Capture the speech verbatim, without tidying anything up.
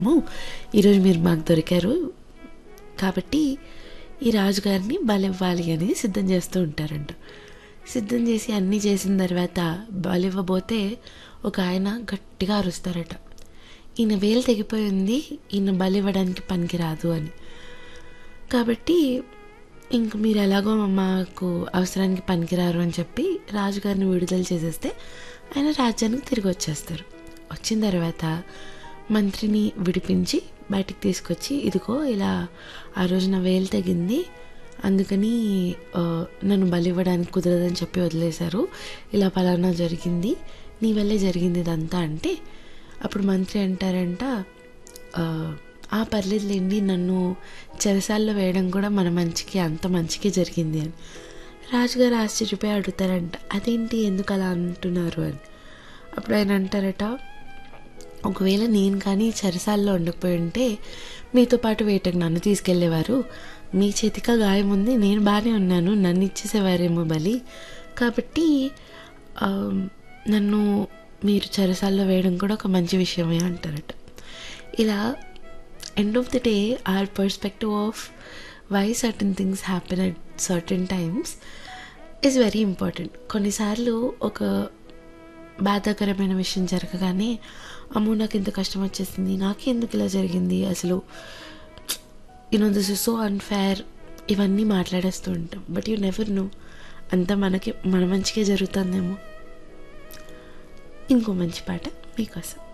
ఈరోజు మీరు మాకు దొరికారు కాబట్టి ఈ రాజుగారిని బలివ్వాలి అని సిద్ధం చేస్తూ ఉంటారంట. సిద్ధం చేసి అన్నీ చేసిన తర్వాత బలివ్వబోతే ఒక ఆయన గట్టిగా అరుస్తారట, ఈయన వేలు తెగిపోయింది, ఈయన బలివ్వడానికి పనికిరాదు అని. కాబట్టి ఇంక మీరు ఎలాగో మాకు అవసరానికి పనికిరారు అని చెప్పి రాజుగారిని విడుదల చేసేస్తే ఆయన రాజ్యానికి తిరిగి వచ్చేస్తారు. వచ్చిన తర్వాత మంత్రిని విడిపించి బయటికి తీసుకొచ్చి, ఇదిగో ఇలా ఆ రోజు నా వేలు తెగింది, అందుకని నన్ను బలివ్వడానికి కుదరదని చెప్పి వదిలేశారు, ఇలా పలానా జరిగింది, నీ వల్లే జరిగింది ఇదంతా అంటే, అప్పుడు మంత్రి అంటారంట, ఆ పర్లేదులేండి, నన్ను చెరసాల్లో వేయడం కూడా మన మంచికి, అంత మంచికి జరిగింది అని. రాజుగారు ఆశ్చర్యపోయి అడుగుతారంట, అదేంటి, ఎందుకు అలా అంటున్నారు అని. అప్పుడు ఆయన అంటారట, ఒకవేళ నేను కానీ చెరసాల్లో ఉండకపోయి ఉంటే మీతో పాటు వేటకు నన్ను తీసుకెళ్ళేవారు, మీ చేతిగా గాయం ఉంది, నేను బాగానే ఉన్నాను, నన్ను ఇచ్చేసేవారేమో బలి, కాబట్టి నన్ను మీరు చెరసాల్లో వేయడం కూడా ఒక మంచి విషయమే అంటారట. ఇలా end of the day our perspective of why certain things happen at certain times is very important. కొన్నిసార్లు ఒక బాధాకరమైన విషయం జరగగానే, అమ్మో నాకు ఇంత కష్టం వచ్చేసింది, నాకే ఎందుకు ఇలా జరిగింది, అసలు you know this is so unfair, ఇవన్నీ మాట్లాడేస్తూ ఉంటాం. బట్ యూ నెవర్ నో, అంతా మనకి మన మంచిగా జరుగుతుందేమో. ఇంకో మంచి పాట మీకోసం.